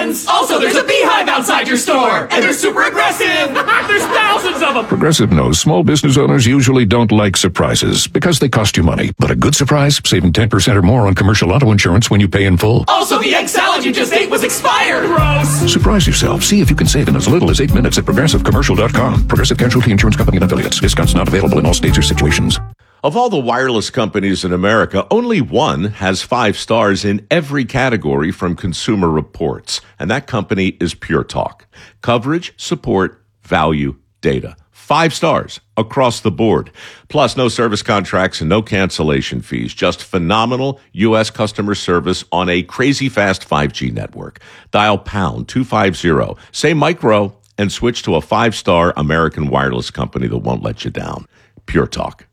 friends. Also, there's a beehive outside your store, and they're super aggressive. There's thousands of them. Progressive knows small business owners usually don't like surprises because they cost you money. But a good surprise, saving 10% or more on commercial auto insurance when you pay in full. Also, the egg salad you just ate was expired. Gross. Surprise yourself. See if you can save in as little as 8 minutes at ProgressiveCommercial.com. Progressive Casualty Insurance Company and Affiliates. Discounts not available in all states or situations. Of all the wireless companies in America, only one has 5 stars in every category from Consumer Reports, and that company is Pure Talk. Coverage, support, value, data. 5 stars across the board. Plus, no service contracts and no cancellation fees. Just phenomenal U.S. customer service on a crazy fast 5G network. Dial pound 250, say micro, and switch to a 5-star American wireless company that won't let you down. Pure Talk.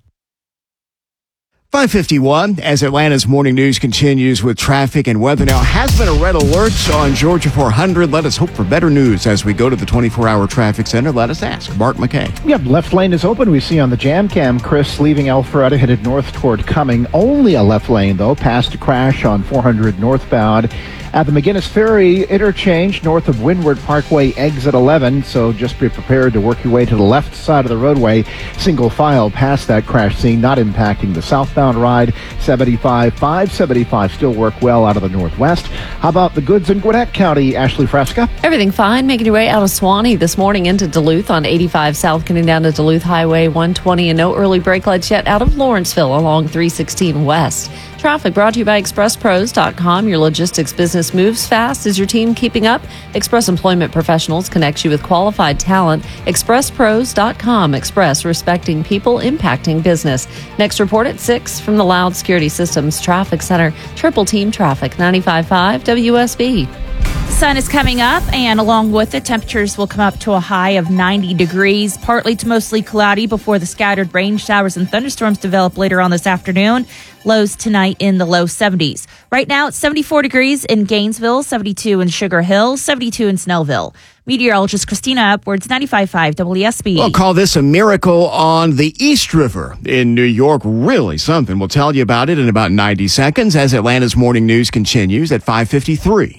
5:51 as Atlanta's morning news continues with traffic and weather. Now, has been a red alert on Georgia 400. Let us hope for better news as we go to the 24-hour traffic center. Let us ask Mark McKay. Yep, left lane is open. We see on the jam cam, Chris leaving Alpharetta headed north toward Cumming. Only a left lane, though, past a crash on 400 northbound. At the McGinnis Ferry interchange north of Windward Parkway, exit 11. So just be prepared to work your way to the left side of the roadway. Single file past that crash scene, not impacting the southbound ride. 75, 575 still work well out of the northwest. How about the goods in Gwinnett County, Ashley Fresca? Everything fine. Making your way out of Suwanee this morning into Duluth on 85 south, getting down to Duluth Highway 120, and no early brake lights yet out of Lawrenceville along 316 west. Traffic brought to you by ExpressPros.com. Your logistics business moves fast. Is your team keeping up? Express Employment Professionals connects you with qualified talent. ExpressPros.com. Express, respecting people, impacting business. Next report at 6 from the Loud Security Systems Traffic Center. Triple Team Traffic, 95.5 WSB. The sun is coming up, and along with it, temperatures will come up to a high of 90 degrees. Partly to mostly cloudy before the scattered rain showers and thunderstorms develop later on this afternoon. Lows tonight in the low 70s. Right now, it's 74 degrees in Gainesville, 72 in Sugar Hill, 72 in Snellville. Meteorologist Christina Upwards, 95.5 WSB. We'll call this a miracle on the East River in New York. Really something. We'll tell you about it in about 90 seconds as Atlanta's morning news continues at 5:53.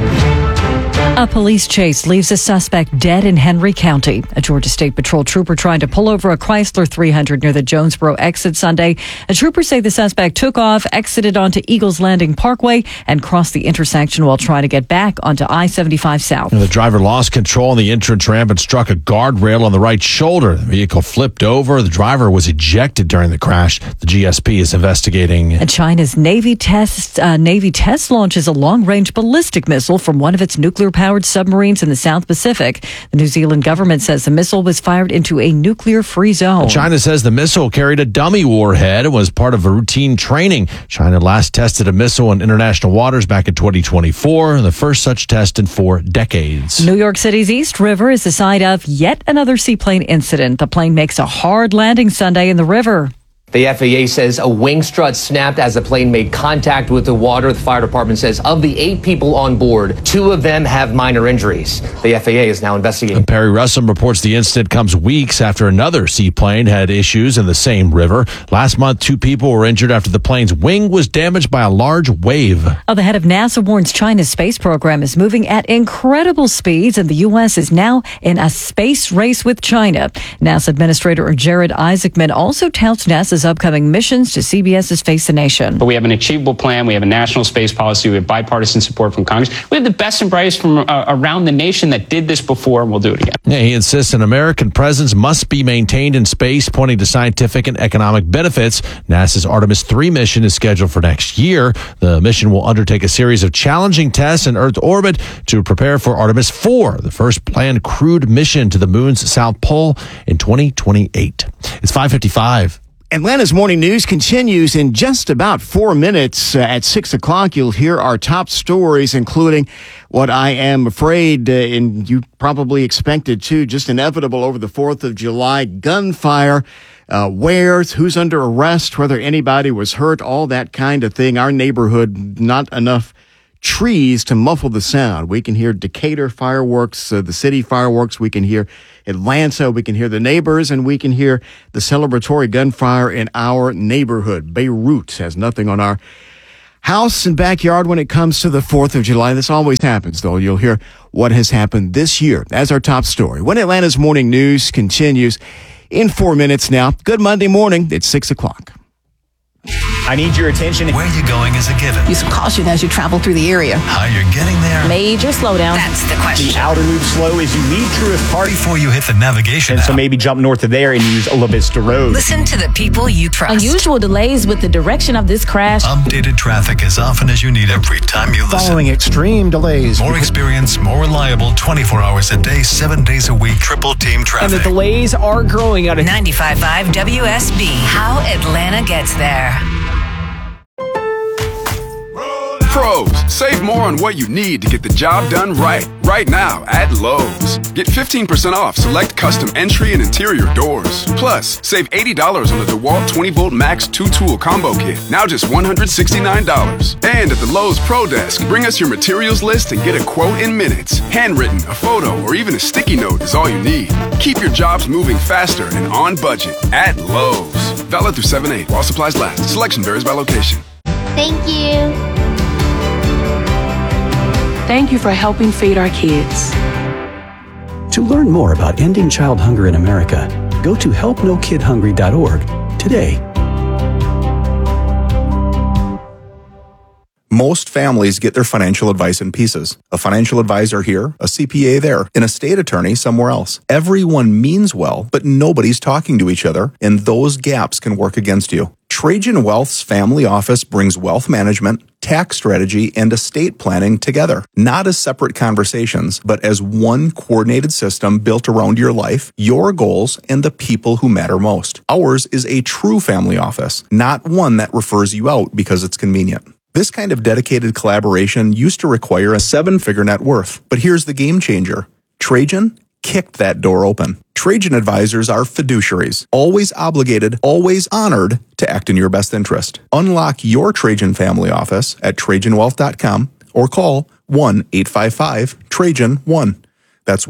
A police chase leaves a suspect dead in Henry County. A Georgia State Patrol trooper trying to pull over a Chrysler 300 near the Jonesboro exit Sunday. The troopers say the suspect took off, exited onto Eagles Landing Parkway, and crossed the intersection while trying to get back onto I-75 South. The driver lost control on the entrance ramp and struck a guardrail on the right shoulder. The vehicle flipped over. The driver was ejected during the crash. The GSP is investigating. China's Navy test launches a long-range ballistic missile from one of its nuclear-powered submarines in the South Pacific. The New Zealand government says the missile was fired into a nuclear-free zone. China says the missile carried a dummy warhead and was part of a routine training. China last tested a missile in international waters back in 2024, the first such test in 4 decades. New York City's East River is the site of yet another seaplane incident. The plane makes a hard landing Sunday in the river. The FAA says a wing strut snapped as the plane made contact with the water. The fire department says of the 8 people on board, 2 of them have minor injuries. The FAA is now investigating. Perry Russell reports the incident comes weeks after another seaplane had issues in the same river. Last month, 2 people were injured after the plane's wing was damaged by a large wave. The head of NASA warns China's space program is moving at incredible speeds, and the U.S. is now in a space race with China. NASA Administrator Jared Isaacman also touts NASA's upcoming missions to CBS's Face the Nation. But we have an achievable plan. We have a national space policy. We have bipartisan support from Congress. We have the best and brightest from around the nation that did this before, and we'll do it again. Yeah, he insists an American presence must be maintained in space, pointing to scientific and economic benefits. NASA's Artemis 3 mission is scheduled for next year. The mission will undertake a series of challenging tests in Earth orbit to prepare for Artemis 4, the first planned crewed mission to the moon's south pole in 2028. It's 5:55. Atlanta's morning news continues in just about 4 minutes. At 6 o'clock, you'll hear our top stories, including what I am afraid, and you probably expected too, just inevitable over the 4th of July, gunfire, who's under arrest, whether anybody was hurt, all that kind of thing. Our neighborhood, not enough trees to muffle the sound. We can hear Decatur fireworks, the city fireworks. We can hear Atlanta. We can hear the neighbors, and we can hear the celebratory gunfire in our neighborhood. Beirut has nothing on our house and backyard when it comes to the 4th of July. This always happens, though. You'll hear what has happened this year as our top story. When Atlanta's morning news continues in 4 minutes now. Good Monday morning. It's 6 o'clock. I need your attention. Where you're going is a given. Use caution as you travel through the area. How you're getting there. Major slowdown. That's the question. The outer loop slow is you need Truist Park before you hit the navigation and app. so maybe jump north of there and use a La Vista Road. Listen to the people you trust. Unusual delays with the direction of this crash. Updated traffic as often as you need every time you listen. Following extreme delays. More experience, more reliable, 24 hours a day, 7 days a week, triple team traffic. And the delays are growing out of 95.5 WSB. How Atlanta gets there. Pros, save more on what you need to get the job done right now at Lowe's. Get 15% off select custom entry and interior doors. Plus, save $80 on the DeWalt 20-volt Max 2-tool combo kit, now just $169. And at the Lowe's Pro Desk, bring us your materials list and get a quote in minutes. Handwritten, a photo, or even a sticky note is all you need. Keep your jobs moving faster and on budget at Lowe's. Valid through 7/8 while supplies last. Selection varies by location. Thank you. Thank you for helping feed our kids. To learn more about ending child hunger in America, go to helpnokidhungry.org today. Most families get their financial advice in pieces. A financial advisor here, a CPA there, and a state attorney somewhere else. Everyone means well, but nobody's talking to each other, and those gaps can work against you. Trajan Wealth's family office brings wealth management, tax strategy, and estate planning together, not as separate conversations, but as one coordinated system built around your life, your goals, and the people who matter most. Ours is a true family office, not one that refers you out because it's convenient. This kind of dedicated collaboration used to require a 7-figure net worth, but here's the game changer. Trajan kicked that door open. Trajan advisors are fiduciaries, always obligated, always honored to act in your best interest. Unlock your Trajan family office at TrajanWealth.com or call 1-855-TRAJAN-1. That's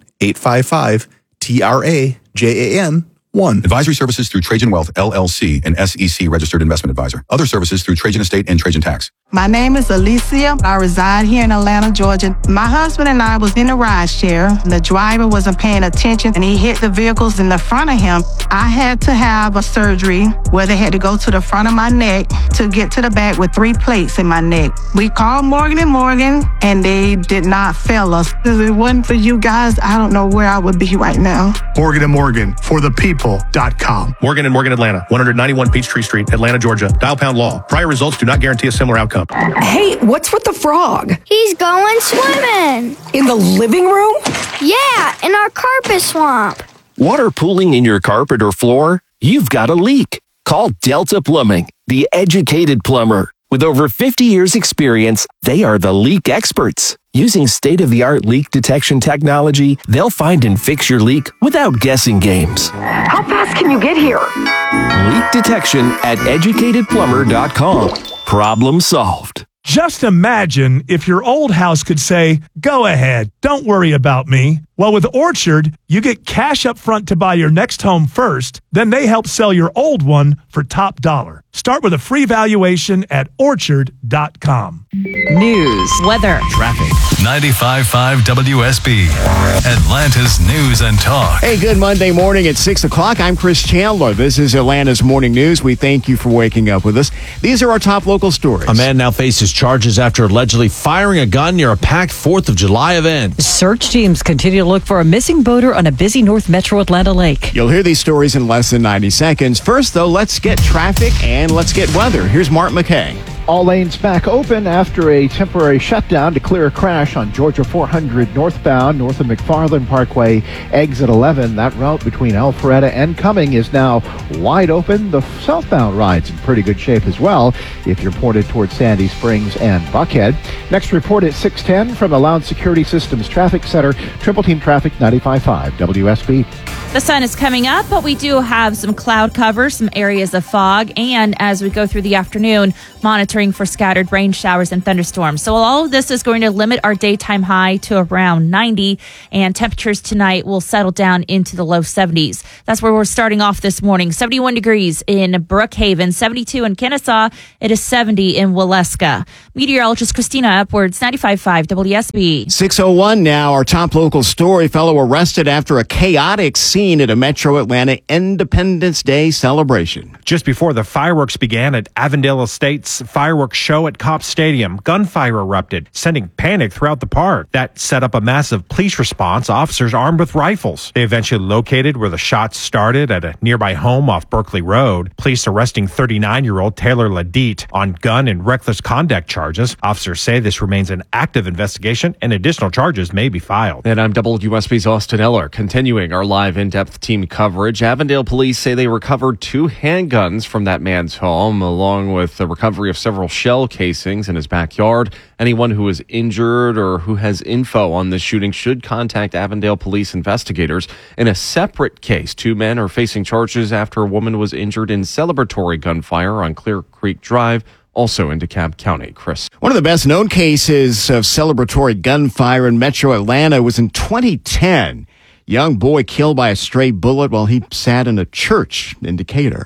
1-855-TRAJAN-1. Advisory services through Trajan Wealth, LLC, an SEC registered investment advisor. Other services through Trajan Estate and Trajan Tax. My name is Alicia. I reside here in Atlanta, Georgia. My husband and I was in a ride share. The driver wasn't paying attention and he hit the vehicles in the front of him. I had to have a surgery where they had to go to the front of my neck to get to the back with 3 plates in my neck. We called Morgan & Morgan and they did not fail us. If it wasn't for you guys, I don't know where I would be right now. Morgan & Morgan, for the people.com. Morgan & Morgan Atlanta, 191 Peachtree Street, Atlanta, Georgia. Dial pound law. Prior results do not guarantee a similar outcome. Hey, what's with the frog? He's going swimming. In the living room? Yeah, in our carpet swamp. Water pooling in your carpet or floor? You've got a leak. Call Delta Plumbing, the educated plumber. With over 50 years experience, they are the leak experts. Using state-of-the-art leak detection technology, they'll find and fix your leak without guessing games. How fast can you get here? Leak detection at educatedplumber.com. Problem solved. Just imagine if your old house could say, "Go ahead, don't worry about me." Well, with Orchard, you get cash up front to buy your next home first, then they help sell your old one for top dollar. Start with a free valuation at orchard.com. News, weather, traffic. 95.5 WSB, Atlanta's news and talk. Hey, good Monday morning at 6 o'clock. I'm Chris Chandler. This is Atlanta's Morning News. We thank you for waking up with us. These are our top local stories. A man now faces charges after allegedly firing a gun near a packed 4th of July event. Search teams continue to look for a missing boater on a busy North Metro Atlanta lake. You'll hear these stories in less than 90 seconds. First, though, let's get traffic and let's get weather. Here's Mark McKay. All lanes back open after a temporary shutdown to clear a crash on Georgia 400 northbound, north of McFarland Parkway, exit 11. That route between Alpharetta and Cumming is now wide open. The southbound ride's in pretty good shape as well if you're pointed towards Sandy Springs and Buckhead. Next report at 6:10 from the Loud Security Systems Traffic Center. Triple Team Traffic, 95.5 WSB. The sun is coming up, but we do have some cloud cover, some areas of fog, and as we go through the afternoon, monitor monitoring for scattered rain showers and thunderstorms. So all of this is going to limit our daytime high to around 90, and temperatures tonight will settle down into the low 70s. That's where we're starting off this morning. 71 degrees in Brookhaven, 72 in Kennesaw. It is 70 in Waleska. Meteorologist Christina Upwards, 95.5 WSB. 6:01 now. Our top local story: fellow arrested after a chaotic scene at a Metro Atlanta Independence Day celebration. Just before the fireworks began at Avondale Estates fireworks show at Copp Stadium, gunfire erupted, sending panic throughout the park. That set up a massive police response, officers armed with rifles. They eventually located where the shots started at a nearby home off Berkeley Road. Police arresting 39-year-old Taylor Ladite on gun and reckless conduct charges. Officers say this remains an active investigation and additional charges may be filed. And I'm WSB's Austin Eller, continuing our live in-depth team coverage. Avondale police say they recovered 2 handguns from that man's home, along with the recovery of several shell casings in his backyard. Anyone who is injured or who has info on this shooting should contact Avondale police investigators. In a separate case, 2 men are facing charges after a woman was injured in celebratory gunfire on Clear Creek Drive, also in DeKalb County. Chris. One of the best-known cases of celebratory gunfire in Metro Atlanta was in 2010. Young boy killed by a stray bullet while he sat in a church in Decatur.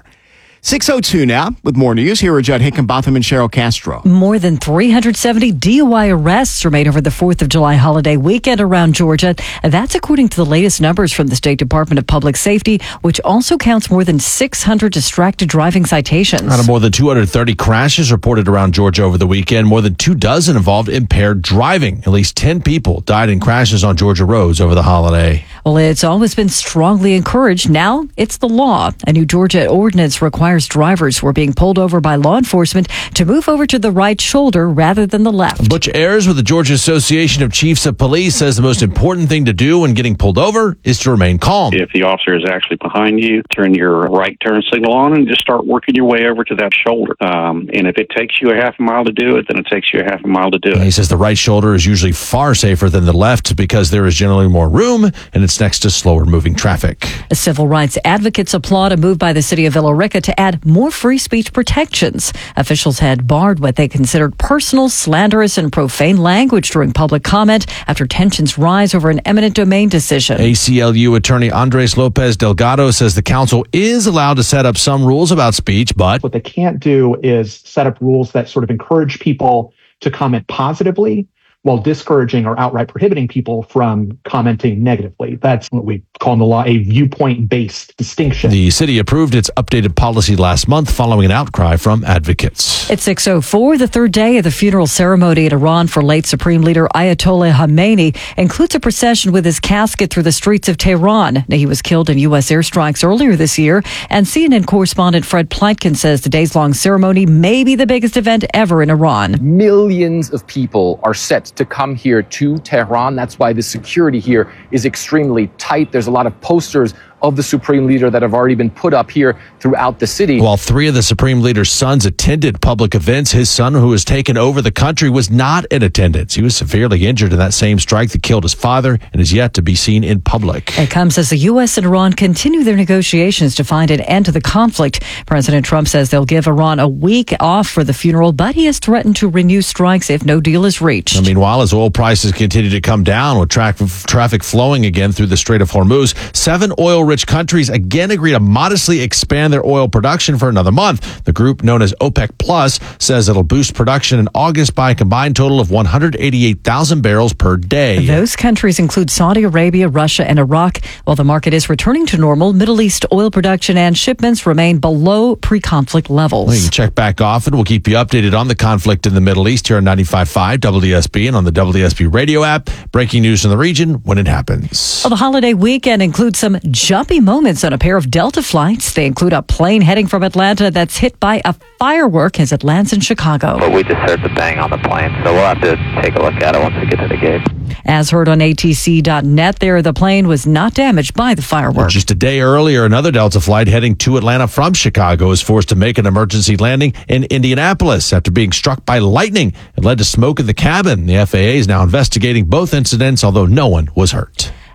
6:02 now. With more news, here are Judd Hickenbotham and Cheryl Castro. More than 370 DUI arrests were made over the 4th of July holiday weekend around Georgia. That's according to the latest numbers from the State Department of Public Safety, which also counts more than 600 distracted driving citations. Out of more than 230 crashes reported around Georgia over the weekend, more than 24 involved impaired driving. At least 10 people died in crashes on Georgia roads over the holiday. Well, it's always been strongly encouraged. Now it's the law. A new Georgia ordinance requires drivers who are being pulled over by law enforcement to move over to the right shoulder rather than the left. Butch Ayers with the Georgia Association of Chiefs of Police says the most important thing to do when getting pulled over is to remain calm. If the officer is actually behind you, turn your right turn signal on and just start working your way over to that shoulder. And if it takes you a half a mile to do it, then it takes you a half a mile to do it. He says the right shoulder is usually far safer than the left because there is generally more room and it's next to slower moving traffic. Civil rights advocates applaud a move by the city of Villa Rica to add more free speech protections. Officials had barred what they considered personal, slanderous, and profane language during public comment after tensions rise over an eminent domain decision. ACLU attorney Andres Lopez Delgado says the council is allowed to set up some rules about speech, but what they can't do is set up rules that sort of encourage people to comment positively while discouraging or outright prohibiting people from commenting negatively. That's what we call in the law a viewpoint-based distinction. The city approved its updated policy last month following an outcry from advocates. At 6:04, the third day of the funeral ceremony in Iran for late Supreme Leader Ayatollah Khamenei includes a procession with his casket through the streets of Tehran. Now, he was killed in U.S. airstrikes earlier this year, and CNN correspondent Fred Pleitkin says the days-long ceremony may be the biggest event ever in Iran. Millions of people are set to come here to Tehran. That's why the security here is extremely tight. There's a lot of posters of the Supreme Leader that have already been put up here throughout the city. While 3 of the Supreme Leader's sons attended public events, his son, who has taken over the country, was not in attendance. He was severely injured in that same strike that killed his father and is yet to be seen in public. It comes as the U.S. and Iran continue their negotiations to find an end to the conflict. President Trump says they'll give Iran a week off for the funeral, but he has threatened to renew strikes if no deal is reached. Meanwhile, as oil prices continue to come down with traffic flowing again through the Strait of Hormuz, 7 oil-rich countries again agree to modestly expand their oil production for another month. The group, known as OPEC Plus, says it'll boost production in August by a combined total of 188,000 barrels per day. Those countries include Saudi Arabia, Russia, and Iraq. While the market is returning to normal, Middle East oil production and shipments remain below pre-conflict levels. We can check back often. We'll keep you updated on the conflict in the Middle East here on 95.5 WSB and on the WSB radio app. Breaking news in the region when it happens. Well, the holiday weekend includes some jumpy moments on a pair of Delta flights. They include a plane heading from Atlanta that's hit by a firework as it lands in Chicago. But we just heard the bang on the plane, so we'll have to take a look at it once we get to the gate. As heard on ATC.net there, the plane was not damaged by the firework. Just a day earlier, another Delta flight heading to Atlanta from Chicago was forced to make an emergency landing in Indianapolis after being struck by lightning. It led to smoke in the cabin. The FAA is now investigating both incidents, although no one was hurt.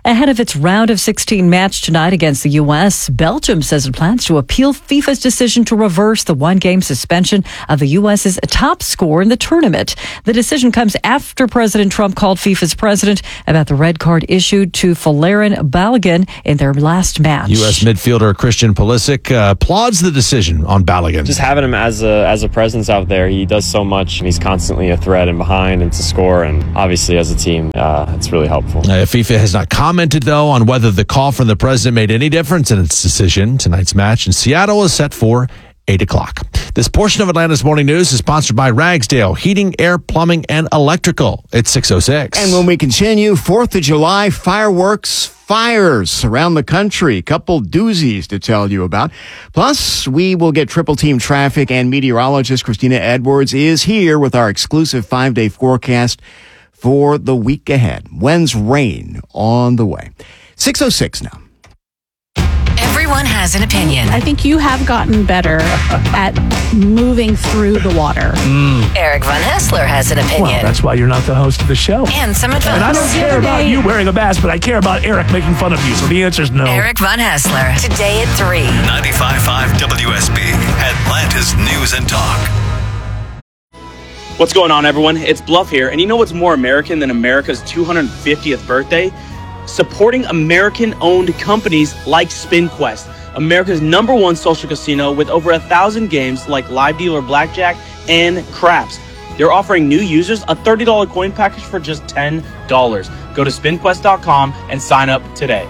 Ahead of its round of 16 match tonight against the U.S., Belgium says it plans to appeal FIFA's decision to reverse the one-game suspension of the U.S.'s top scorer in the tournament. The decision comes after President Trump called FIFA's president about the red card issued to Folarin Balogun in their last match. U.S. midfielder Christian Pulisic applauds the decision on Balogun. Just having him as a presence out there, he does so much, and he's constantly a threat and behind and to score, and obviously as a team, it's really helpful. FIFA has not commented, though, on whether the call from the president made any difference in its decision. Tonight's match in Seattle is set for 8 o'clock. This portion of Atlanta's Morning News is sponsored by Ragsdale Heating, Air, Plumbing, and Electrical. It's 6:06. And when we continue, 4th of July fireworks, fires around the country. Couple doozies to tell you about. Plus, we will get triple team traffic, and meteorologist Christina Edwards is here with our exclusive 5-day forecast for the week ahead. When's rain on the way? 6:06 now. Everyone has an opinion. I think you have gotten better at moving through the water. Eric Von Hessler has an opinion. Well, that's why you're not the host of the show. And some advice. And I don't care about you wearing a mask, but I care about Eric making fun of you. So the answer is no. Eric Von Hessler, today at 3. 95.5 WSB, Atlanta's News and Talk. What's going on, everyone? It's Bluff here, and you know what's more American than America's 250th birthday? Supporting American-owned companies like SpinQuest, America's #1 social casino with over 1,000 games like live dealer blackjack and craps. They're offering new users a $30 coin package for just $10. Go to spinquest.com and sign up today.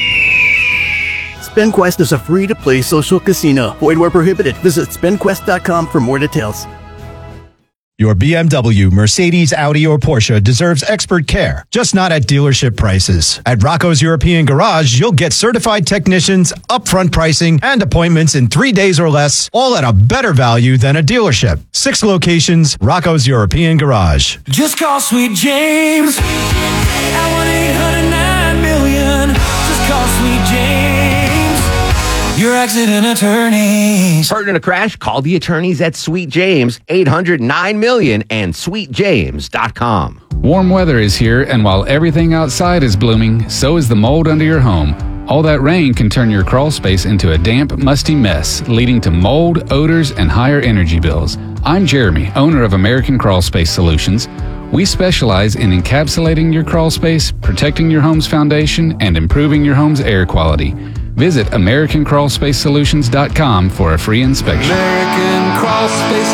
SpinQuest is a free-to-play social casino. Void where prohibited. Visit spinquest.com for more details. Your BMW, Mercedes, Audi, or Porsche deserves expert care, just not at dealership prices. At Rocco's European Garage, you'll get certified technicians, upfront pricing, and appointments in 3 days or less, all at a better value than a dealership. 6 locations, Rocco's European Garage. Just call Sweet James at 1-800-9-million. Just call Sweet James. Your accident attorneys. Hurt in a crash? Call the attorneys at Sweet James, 800-9-million, and sweetjames.com. Warm weather is here, and while everything outside is blooming, so is the mold under your home. All that rain can turn your crawl space into a damp, musty mess, leading to mold, odors, and higher energy bills. I'm Jeremy, owner of American Crawl Space Solutions. We specialize in encapsulating your crawl space, protecting your home's foundation, and improving your home's air quality. Visit AmericanCrawlSpaceSolutions.com for a free inspection. American Crawl Space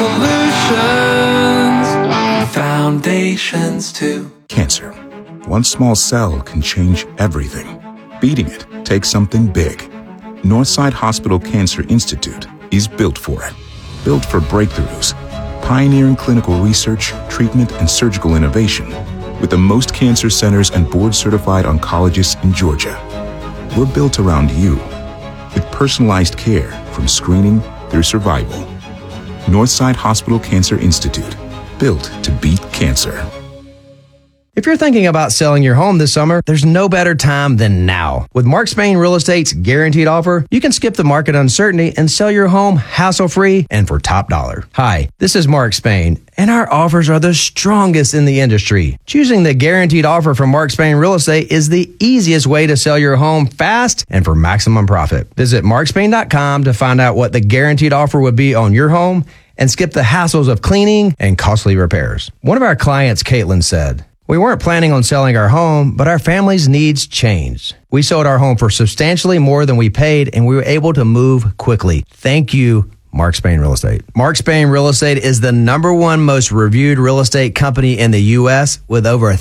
Solutions. Foundations too. Cancer. One small cell can change everything. Beating it takes something big. Northside Hospital Cancer Institute is built for it. Built for breakthroughs. Pioneering clinical research, treatment, and surgical innovation. With the most cancer centers and board-certified oncologists in Georgia. We're built around you, with personalized care from screening through survival. Northside Hospital Cancer Institute, built to beat cancer. If you're thinking about selling your home this summer, there's no better time than now. With Mark Spain Real Estate's guaranteed offer, you can skip the market uncertainty and sell your home hassle-free and for top dollar. Hi, this is Mark Spain, and our offers are the strongest in the industry. Choosing the guaranteed offer from Mark Spain Real Estate is the easiest way to sell your home fast and for maximum profit. Visit markspain.com to find out what the guaranteed offer would be on your home and skip the hassles of cleaning and costly repairs. One of our clients, Caitlin, said, "We weren't planning on selling our home, but our family's needs changed. We sold our home for substantially more than we paid, and we were able to move quickly. Thank you, Mark Spain Real Estate." Mark Spain Real Estate is the #1 most reviewed real estate company in the U.S. with over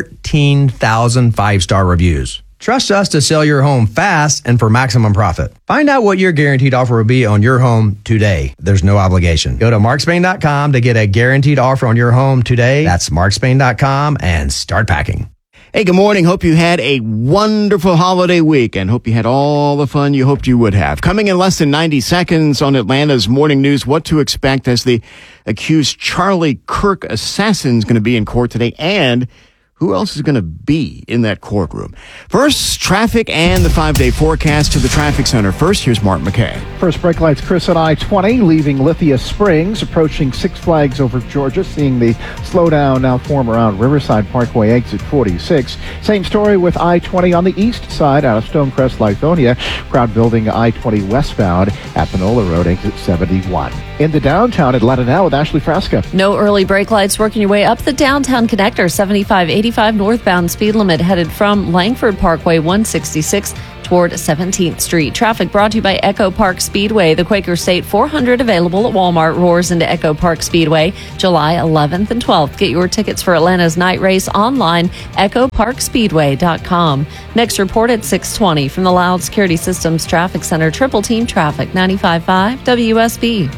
13,000 5-star reviews. Trust us to sell your home fast and for maximum profit. Find out what your guaranteed offer will be on your home today. There's no obligation. Go to markspain.com to get a guaranteed offer on your home today. That's markspain.com and start packing. Hey, good morning. Hope you had a wonderful holiday week and hope you had all the fun you hoped you would have. Coming in less than 90 seconds on Atlanta's Morning News, what to expect as the accused Charlie Kirk assassin is going to be in court today, and Who else is going to be in that courtroom? First, traffic and the 5-day forecast to the traffic center. First, here's Mark McKay. First brake lights, Chris, on I-20, leaving Lithia Springs, approaching Six Flags over Georgia, seeing the slowdown now form around Riverside Parkway, exit 46. Same story with I-20 on the east side out of Stonecrest, Lithonia. Crowd building I-20 westbound at Panola Road, exit 71. In the downtown, Atlanta now with Ashley Frasca. No early brake lights working your way up the downtown connector. 75-85 northbound speed limit headed from Langford Parkway 166 toward 17th Street. Traffic brought to you by Echo Park Speedway. The Quaker State 400 available at Walmart roars into Echo Park Speedway July 11th and 12th. Get your tickets for Atlanta's night race online, echoparkspeedway.com. Next report at 6:20 from the Loud Security Systems Traffic Center. Triple Team Traffic, 95.5 WSB.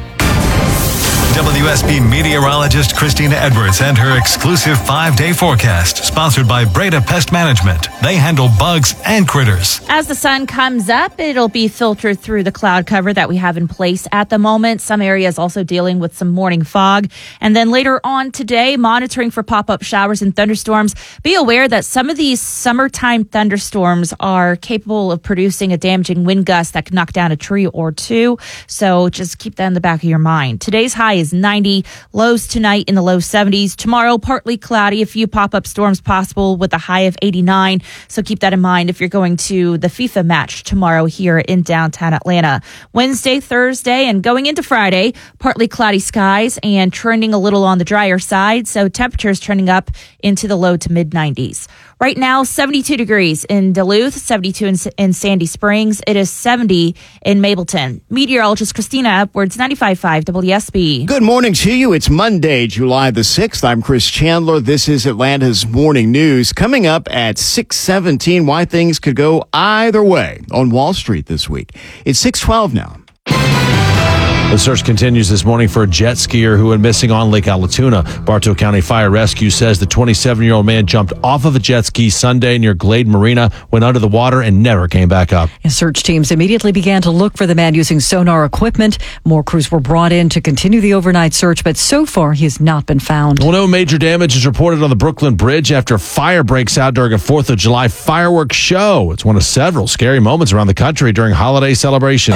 WSB meteorologist Christina Edwards and her exclusive 5-day forecast, sponsored by Breda Pest Management. They handle bugs and critters. As the sun comes up, it'll be filtered through the cloud cover that we have in place at the moment. Some areas also dealing with some morning fog. And then later on today, monitoring for pop-up showers and thunderstorms. Be aware that some of these summertime thunderstorms are capable of producing a damaging wind gust that can knock down a tree or two. So just keep that in the back of your mind. Today's high is 90, lows tonight in the low 70s. Tomorrow, partly cloudy, a few pop-up storms possible with a high of 89. So keep that in mind if you're going to the FIFA match tomorrow here in downtown Atlanta. Wednesday, Thursday, and going into Friday, partly cloudy skies and trending a little on the drier side. So temperatures trending up into the low to mid 90s. Right now, 72 degrees in Duluth, 72 in Sandy Springs. It is 70 in Mableton. Meteorologist Christina Edwards, 95.5 WSB. Good morning to you. It's Monday, July the 6th. I'm Chris Chandler. This is Atlanta's Morning News. Coming up at 6:17, why things could go either way on Wall Street this week. It's 6:12 now. The search continues this morning for a jet skier who went missing on Lake Allatoona. Bartow County Fire Rescue says the 27-year-old man jumped off of a jet ski Sunday near Glade Marina, went under the water, and never came back up. Search teams immediately began to look for the man using sonar equipment. More crews were brought in to continue the overnight search, but so far he has not been found. Well, no major damage is reported on the Brooklyn Bridge after a fire breaks out during a 4th of July fireworks show. It's one of several scary moments around the country during holiday celebrations.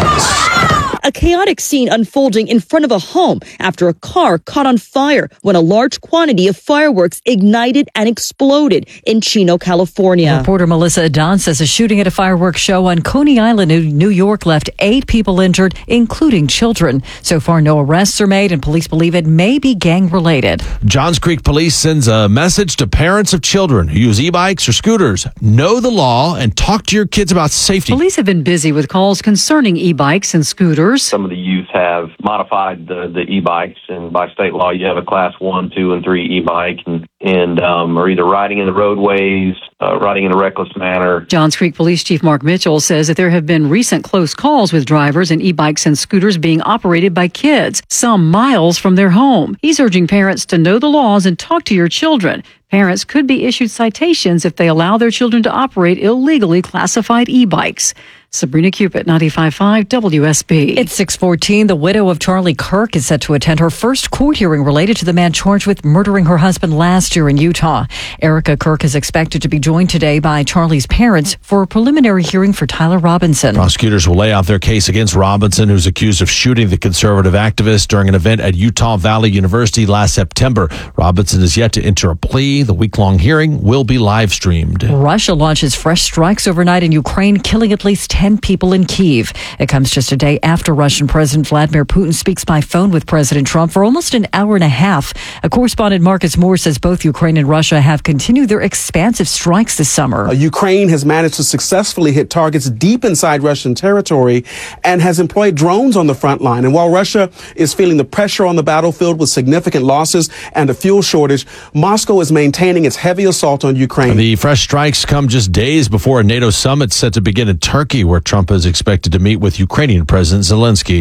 A chaotic scene unfolding in front of a home after a car caught on fire when a large quantity of fireworks ignited and exploded in Chino, California. Reporter Melissa Adon says a shooting at a fireworks show on Coney Island, New York, left 8 people injured, including children. So far, no arrests are made, and police believe it may be gang-related. Johns Creek Police sends a message to parents of children who use e-bikes or scooters. Know the law and talk to your kids about safety. Police have been busy with calls concerning e-bikes and scooters. Some of the youth have modified the e-bikes, and by state law, you have a class 1, 2, and 3 e-bike, and are either riding in the roadways, riding in a reckless manner. Johns Creek Police Chief Mark Mitchell says that there have been recent close calls with drivers and e-bikes and scooters being operated by kids, some miles from their home. He's urging parents to know the laws and talk to your children. Parents could be issued citations if they allow their children to operate illegally classified e-bikes. Sabrina Cupid, 95.5 WSB. It's 6:14. The widow of Charlie Kirk is set to attend her first court hearing related to the man charged with murdering her husband last year in Utah. Erica Kirk is expected to be joined today by Charlie's parents for a preliminary hearing for Tyler Robinson. Prosecutors will lay out their case against Robinson, who's accused of shooting the conservative activist during an event at Utah Valley University last September. Robinson is yet to enter a plea. The week-long hearing will be live-streamed. Russia launches fresh strikes overnight in Ukraine, killing at least 10 people in Kyiv. It comes just a day after Russian President Vladimir Putin speaks by phone with President Trump for almost an hour and a half. A correspondent Marcus Moore says both Ukraine and Russia have continued their expansive strikes this summer. Ukraine has managed to successfully hit targets deep inside Russian territory and has employed drones on the front line. And while Russia is feeling the pressure on the battlefield with significant losses and a fuel shortage, Moscow is maintaining its heavy assault on Ukraine. The fresh strikes come just days before a NATO summit set to begin in Turkey, where Trump is expected to meet with Ukrainian President Zelensky.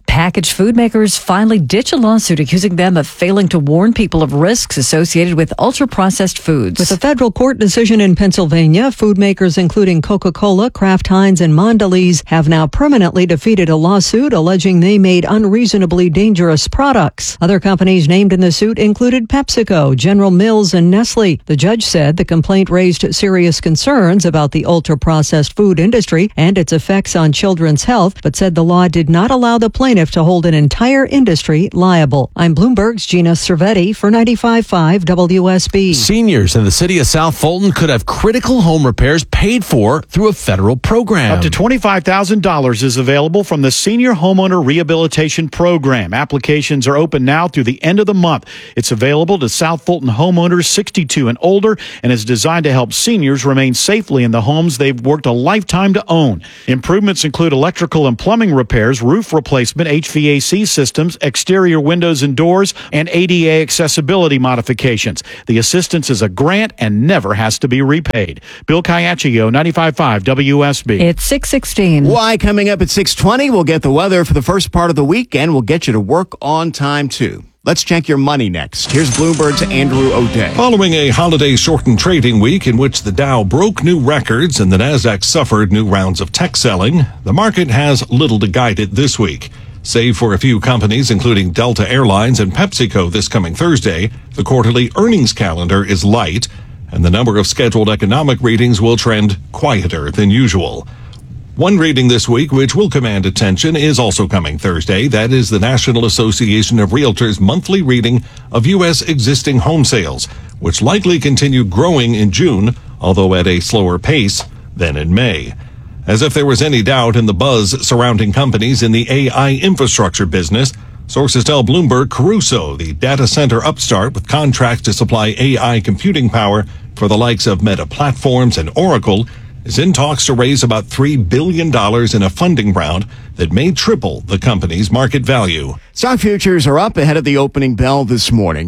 Packaged food makers finally ditch a lawsuit accusing them of failing to warn people of risks associated with ultra-processed foods. With a federal court decision in Pennsylvania, food makers including Coca-Cola, Kraft Heinz, and Mondelez have now permanently defeated a lawsuit alleging they made unreasonably dangerous products. Other companies named in the suit included PepsiCo, General Mills, and Nestle. The judge said the complaint raised serious concerns about the ultra-processed food industry and its effects on children's health, but said the law did not allow the plaintiff to hold an entire industry liable. I'm Bloomberg's Gina Cervetti for 95.5 WSB. Seniors in the city of South Fulton could have critical home repairs paid for through a federal program. Up to $25,000 is available from the Senior Homeowner Rehabilitation Program. Applications are open now through the end of the month. It's available to South Fulton homeowners 62 and older and is designed to help seniors remain safely in the homes they've worked a lifetime to own. Improvements include electrical and plumbing repairs, roof replacement, HVAC systems, exterior windows and doors, and ADA accessibility modifications. The assistance is a grant and never has to be repaid. Bill Caiaccio, 95.5 WSB. It's 6:16. Why, coming up at 6:20, we'll get the weather for the first part of the week, and we'll get you to work on time, too. Let's check your money next. Here's Bloomberg's Andrew O'Day. Following a holiday-shortened trading week in which the Dow broke new records and the Nasdaq suffered new rounds of tech selling, the market has little to guide it this week. Save for a few companies, including Delta Airlines and PepsiCo this coming Thursday, the quarterly earnings calendar is light, and the number of scheduled economic readings will trend quieter than usual. One reading this week which will command attention is also coming Thursday. That is the National Association of Realtors monthly reading of U.S. existing home sales, which likely continued growing in June, although at a slower pace than in May. As if there was any doubt in the buzz surrounding companies in the AI infrastructure business, sources tell Bloomberg Crusoe, the data center upstart with contracts to supply AI computing power for the likes of Meta Platforms and Oracle, is in talks to raise about $3 billion in a funding round that may triple the company's market value. Stock futures are up ahead of the opening bell this morning.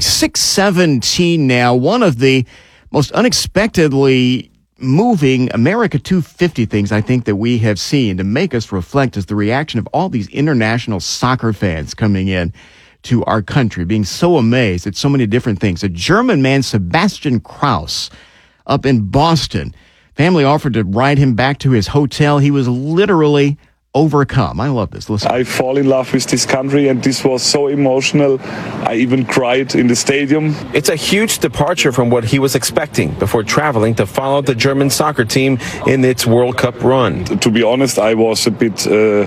6:17 now. One of the most unexpectedly moving America 250 things I think that we have seen to make us reflect is the reaction of all these international soccer fans coming in to our country, being so amazed at so many different things. A German man, Sebastian Kraus, up in Boston, family offered to ride him back to his hotel. He was literally overcome. I love this. Listen. I fall in love with this country, and this was so emotional. I even cried in the stadium. It's a huge departure from what he was expecting before traveling to follow the German soccer team in its World Cup run. To be honest, I was a bit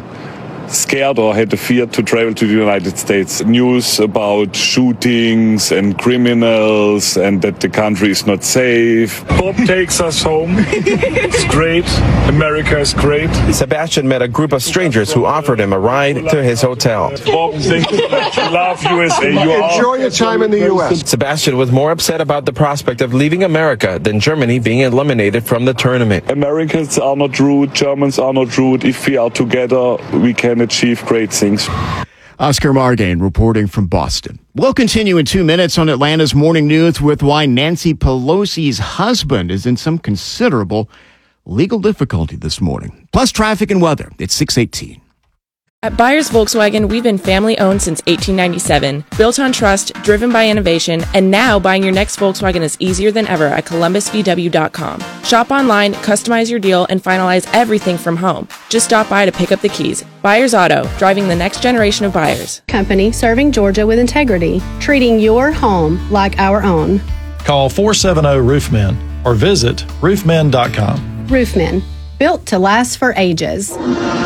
scared or had the fear to travel to the United States. News about shootings and criminals and that the country is not safe. Bob takes us home. It's great. America is great. Sebastian met a group of strangers who offered him a ride to his hotel. Bob, thank you. Love USA. Enjoy your time in the U.S. Sebastian was more upset about the prospect of leaving America than Germany being eliminated from the tournament. Americans are not rude. Germans are not rude. If we are together, we can achieve great things. Oscar Margain reporting from Boston. We'll continue in 2 minutes on Atlanta's Morning News with why Nancy Pelosi's husband is in some considerable legal difficulty this morning. Plus traffic and weather. It's 6:18. At Byers Volkswagen, we've been family-owned since 1897, built on trust, driven by innovation, and now buying your next Volkswagen is easier than ever at ColumbusVW.com. Shop online, customize your deal, and finalize everything from home. Just stop by to pick up the keys. Byers Auto, driving the next generation of buyers. Company serving Georgia with integrity, treating your home like our own. Call 470-ROOFMEN or visit roofmen.com. Roofmen, built to last for ages.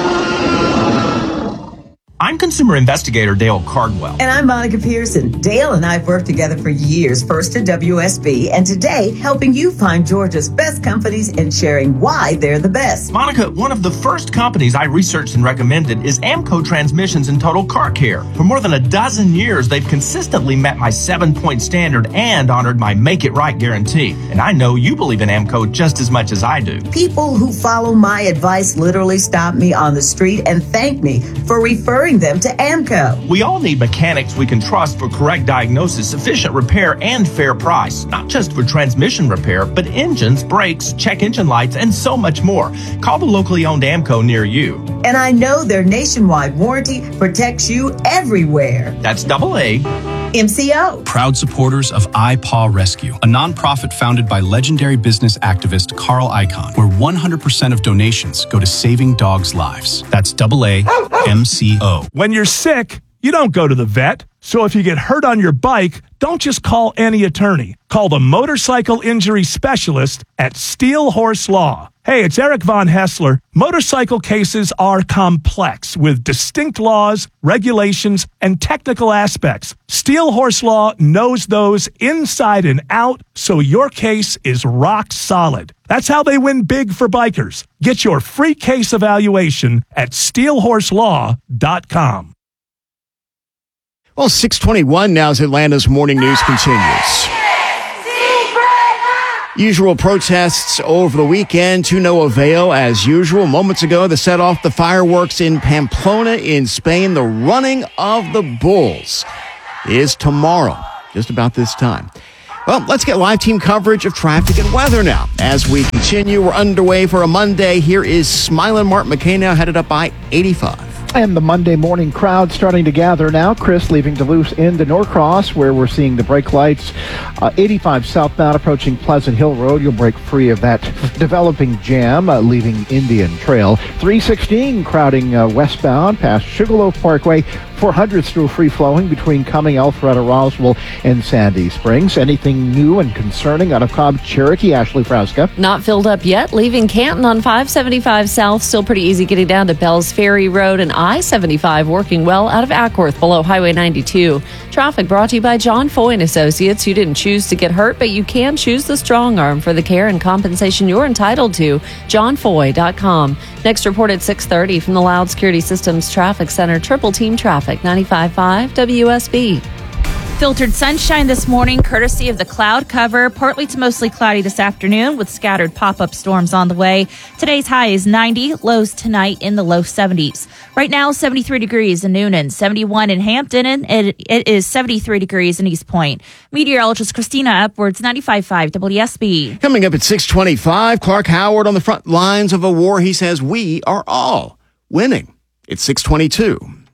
I'm consumer investigator Dale Cardwell. And I'm Monica Pearson. Dale and I have worked together for years, first at WSB, and today helping you find Georgia's best companies and sharing why they're the best. Monica, one of the first companies I researched and recommended is Amco Transmissions and Total Car Care. For more than a dozen years, they've consistently met my 7-point standard and honored my Make It Right guarantee. And I know you believe in Amco just as much as I do. People who follow my advice literally stop me on the street and thank me for referring referring them to AMCO. We all need mechanics we can trust for correct diagnosis, efficient repair, and fair price. Not just for transmission repair, but engines, brakes, check engine lights, and so much more. Call the locally owned AMCO near you. And I know their nationwide warranty protects you everywhere. That's AA. MCO. Proud supporters of iPaw Rescue, a nonprofit founded by legendary business activist Carl Icahn, where 100% of donations go to saving dogs' lives. That's AA MCO. When you're sick, you don't go to the vet. So if you get hurt on your bike, don't just call any attorney. Call the motorcycle injury specialist at Steel Horse Law. Hey, it's Eric Von Hessler. Motorcycle cases are complex with distinct laws, regulations, and technical aspects. Steel Horse Law knows those inside and out, so your case is rock solid. That's how they win big for bikers. Get your free case evaluation at steelhorselaw.com. Well, 6:21 now as Atlanta's morning news continues. Usual protests over the weekend to no avail as usual. Moments ago, they set off the fireworks in Pamplona in Spain. The running of the bulls is tomorrow, just about this time. Well, let's get live team coverage of traffic and weather now. As we continue, we're underway for a Monday. Here is Smilin' Martin McKay now headed up by 85. And the Monday morning crowd starting to gather now. Chris leaving Duluth into Norcross, where we're seeing the brake lights. 85 southbound approaching Pleasant Hill Road. You'll break free of that developing jam, leaving Indian Trail. 316 crowding westbound past Sugarloaf Parkway. 400 still free-flowing between Cumming, Alpharetta, Roswell, and Sandy Springs. Anything new and concerning out of Cobb, Cherokee? Ashley Frauska. Not filled up yet. Leaving Canton on 575 South. Still pretty easy getting down to Bells Ferry Road, and I-75 working well out of Ackworth below Highway 92. Traffic brought to you by John Foy and Associates. You didn't choose to get hurt, but you can choose the strong arm for the care and compensation you're entitled to. JohnFoy.com. Next report at 6:30 from the Loud Security Systems Traffic Center. Triple Team Traffic, 95.5 WSB. Filtered sunshine this morning, courtesy of the cloud cover. Partly to mostly cloudy this afternoon with scattered pop-up storms on the way. Today's high is 90, lows tonight in the low 70s. Right now, 73 degrees in Noonan, 71 in Hampton, and it is 73 degrees in East Point. Meteorologist Christina Upwards, 95.5 WSB. Coming up at 6:25, Clark Howard on the front lines of a war he says we are all winning. It's 6:22.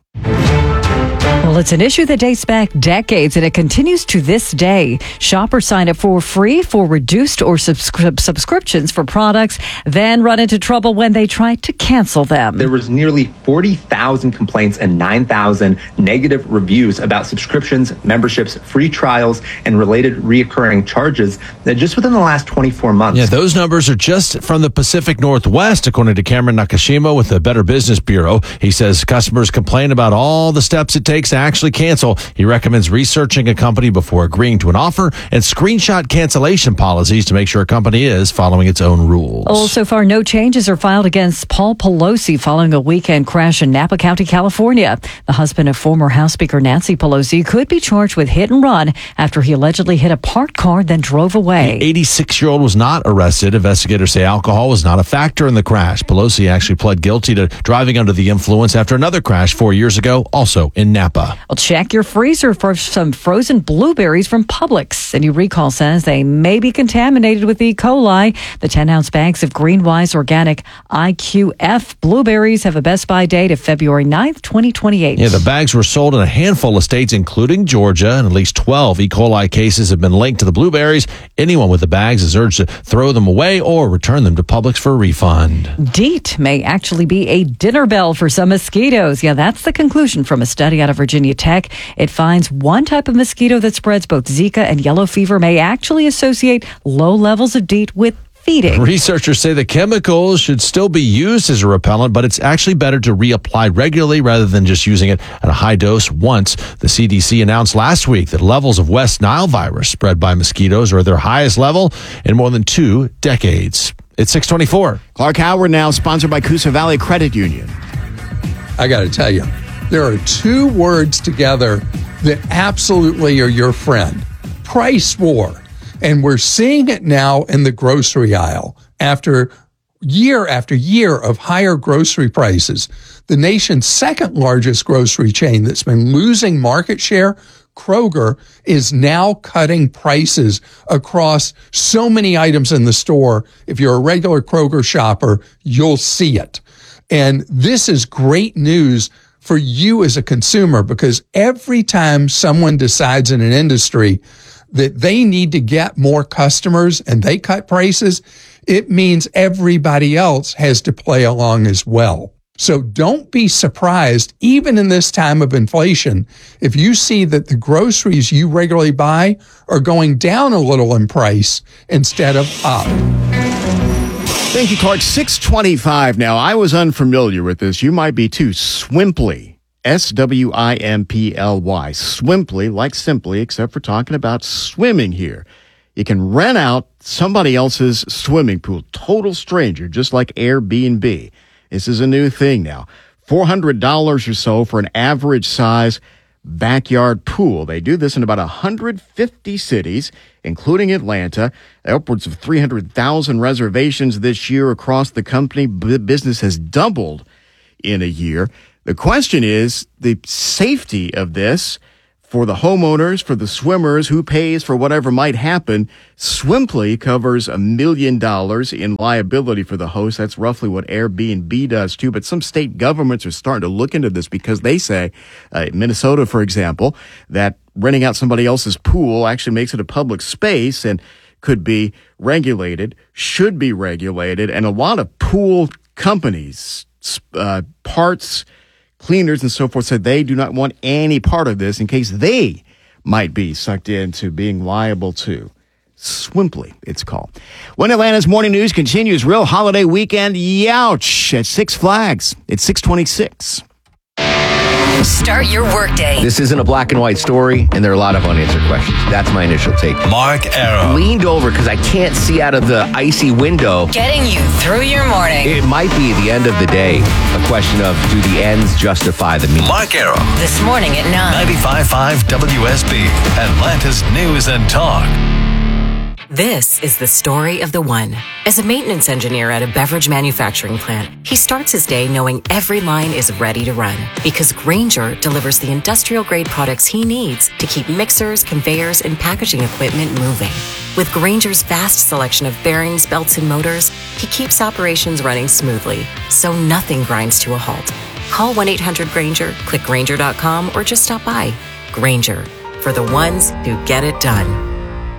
Well, it's an issue that dates back decades, and it continues to this day. Shoppers sign up for free for reduced or subscriptions for products, then run into trouble when they try to cancel them. There was nearly 40,000 complaints and 9,000 negative reviews about subscriptions, memberships, free trials, and related reoccurring charges that just within the last 24 months. Yeah, those numbers are just from the Pacific Northwest, according to Cameron Nakashima with the Better Business Bureau. He says customers complain about all the steps it takes to actually cancel. He recommends researching a company before agreeing to an offer and screenshot cancellation policies to make sure a company is following its own rules. Oh, so far, no changes are filed against Paul Pelosi following a weekend crash in Napa County, California. The husband of former House Speaker Nancy Pelosi could be charged with hit and run after he allegedly hit a parked car, then drove away. The 86-year-old was not arrested. Investigators say alcohol was not a factor in the crash. Pelosi actually pled guilty to driving under the influence after another crash 4 years ago, also in Napa. Well, check your freezer for some frozen blueberries from Publix. A new recall says they may be contaminated with E. coli. The 10-ounce bags of Greenwise Organic IQF blueberries have a best buy date of February 9th, 2028. Yeah, the bags were sold in a handful of states, including Georgia, and at least 12 E. coli cases have been linked to the blueberries. Anyone with the bags is urged to throw them away or return them to Publix for a refund. DEET may actually be a dinner bell for some mosquitoes. Yeah, that's the conclusion from a study out of Virginia Tech. It finds one type of mosquito that spreads both Zika and yellow fever may actually associate low levels of DEET with feeding. Researchers say the chemicals should still be used as a repellent, but it's actually better to reapply regularly rather than just using it at a high dose once. The CDC announced last week that levels of West Nile virus spread by mosquitoes are at their highest level in more than 2 decades. It's 6:24. Clark Howard now sponsored by Coosa Valley Credit Union. I got to tell you, there are 2 words together that absolutely are your friend. Price war. And we're seeing it now in the grocery aisle after year after year of higher grocery prices. The nation's second largest grocery chain that's been losing market share, Kroger, is now cutting prices across so many items in the store. If you're a regular Kroger shopper, you'll see it. And this is great news for you as a consumer, because every time someone decides in an industry that they need to get more customers and they cut prices, it means everybody else has to play along as well. So don't be surprised, even in this time of inflation, if you see that the groceries you regularly buy are going down a little in price instead of up. Thank you, Clark. 6:25 now. I was unfamiliar with this. You might be too. Swimply. Swimply. Swimply, like simply, except for talking about swimming here. You can rent out somebody else's swimming pool. Total stranger, just like Airbnb. This is a new thing now. $400 or so for an average size backyard pool. They do this in about 150 cities, including Atlanta. Upwards of 300,000 reservations this year across the company. Business has doubled in a year. The question is the safety of this for the homeowners, for the swimmers, who pays for whatever might happen. Swimply covers $1 million in liability for the host. That's roughly what Airbnb does too. But some state governments are starting to look into this because they say, Minnesota, for example, that renting out somebody else's pool actually makes it a public space and could be regulated, should be regulated. And a lot of pool companies, parts, cleaners and so forth said they do not want any part of this in case they might be sucked into being liable to. Swimply, it's called. When Atlanta's morning news continues, real holiday weekend, youch, at Six Flags. It's 6:26. Start your workday. This isn't a black and white story, and there are a lot of unanswered questions. That's my initial take. Mark Arrow. Leaned over because I can't see out of the icy window. Getting you through your morning. It might be the end of the day. A question of, do the ends justify the means? Mark Arrow. This morning at 9. 95.5 WSB. Atlanta's News and Talk. This is the story of the one. As a maintenance engineer at a beverage manufacturing plant, he starts his day knowing every line is ready to run because Grainger delivers the industrial-grade products he needs to keep mixers, conveyors, and packaging equipment moving. With Grainger's vast selection of bearings, belts, and motors, he keeps operations running smoothly, so nothing grinds to a halt. Call 1-800-GRAINGER, click Grainger.com, or just stop by. Grainger, for the ones who get it done.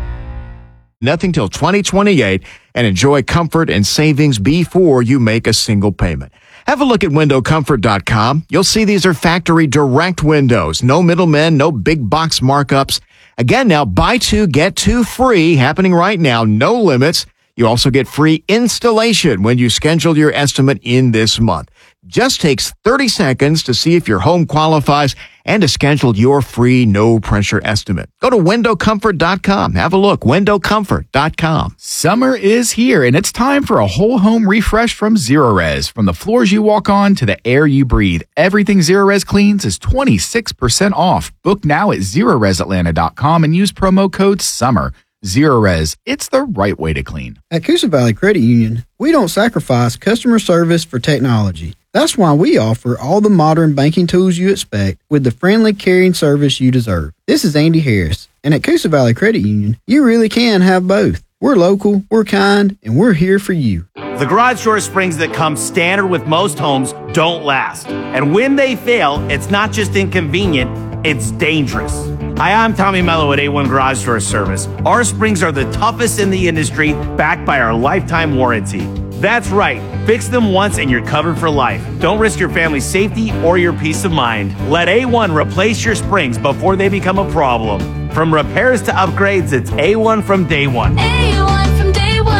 Nothing till 2028, and enjoy comfort and savings before you make a single payment. Have a look at windowcomfort.com. You'll see these are factory direct windows. No middlemen, no big box markups. Again, now buy two, get two free, happening right now. No limits. You also get free installation when you schedule your estimate in this month. Just takes 30 seconds to see if your home qualifies and to schedule your free no-pressure estimate. Go to windowcomfort.com. Have a look. windowcomfort.com. Summer is here, and it's time for a whole home refresh from Zerorez. From the floors you walk on to the air you breathe, everything Zerorez cleans is 26% off. Book now at ZerorezAtlanta.com and use promo code SUMMER. Zerorez, it's the right way to clean. At Coosa Valley Credit Union, we don't sacrifice customer service for technology. That's why we offer all the modern banking tools you expect with the friendly, caring service you deserve. This is Andy Harris, and at Coosa Valley Credit Union, you really can have both. We're local, we're kind, and we're here for you. The garage door springs that come standard with most homes don't last. And when they fail, it's not just inconvenient, it's dangerous. Hi, I'm Tommy Mello at A1 Garage Door Service. Our springs are the toughest in the industry, backed by our lifetime warranty. That's right. Fix them once and you're covered for life. Don't risk your family's safety or your peace of mind. Let A1 replace your springs before they become a problem. From repairs to upgrades, it's A1 from day one. A1 from day one.